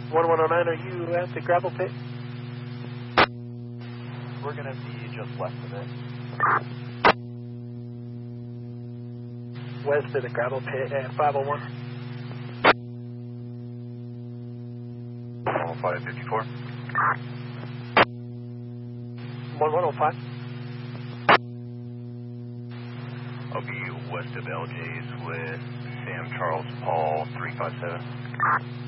1109, are you at the gravel pit? We're going to be just west of it. West of the gravel pit at 501. 554. 1105. I'll be west of LJ's with Sam Charles Paul 357.